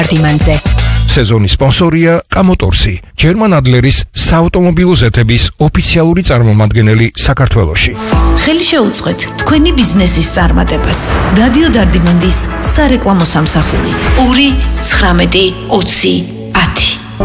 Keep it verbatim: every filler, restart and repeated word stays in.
დიმანზე. სეზონის სპონსორია კამოტორსი, ჯერმან ადლერის საავტომობილო ზეთების ოფიციალური წარმომადგენელი საქართველოში. ხელი შეუწყეთ თქვენი ბიზნესის წარმატებას. რადიო დარდიმანდის სარეკლამო სამსახური ორი ცხრამეტი ოცი ათი.